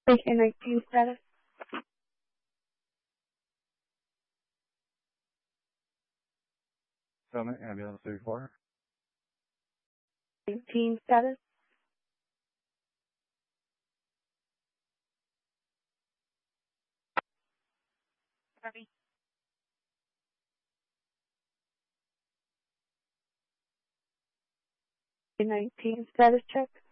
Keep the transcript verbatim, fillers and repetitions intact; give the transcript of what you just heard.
K nineteen status. Summit ambulance thirty-four. nineteen status. Harvey. K nineteen status check.